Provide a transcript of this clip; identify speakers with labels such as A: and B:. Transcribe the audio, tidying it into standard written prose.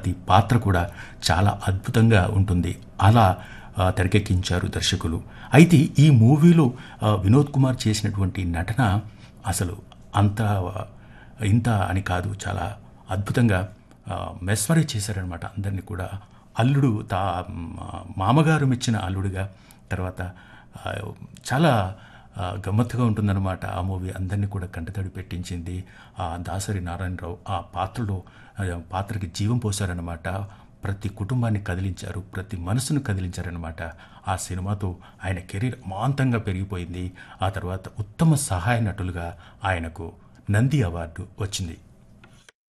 A: ప్రతి పాత్ర కూడా చాలా అద్భుతంగా ఉంటుంది. అలా తెరకెక్కించారు దర్శకులు. అయితే ఈ మూవీలో వినోద్ కుమార్ చేసినటువంటి నటన అసలు అంత ఇంత అని కాదు, చాలా అద్భుతంగా మెస్మరైజ్ చేశారనమాట అందరినీ కూడా. అల్లుడు మామగారు మెచ్చిన అల్లుడుగా, తర్వాత ఆ, చాలా గమ్మత్తుగా ఉంటుందన్నమాట ఆ మూవీ. అందరినీ కూడా కంటతడి పెట్టించింది. దాసరి నారాయణరావు ఆ పాత్రకి జీవం పోశారనమాట. ప్రతి కుటుంబాన్ని కదిలించారు, ప్రతి మనసును కదిలించారనమాట. ఆ సినిమాతో ఆయన కెరీర్ అమాంతంగా పెరిగిపోయింది. ఆ తర్వాత ఉత్తమ సహాయ నటులుగా ఆయనకు నంది అవార్డు వచ్చింది.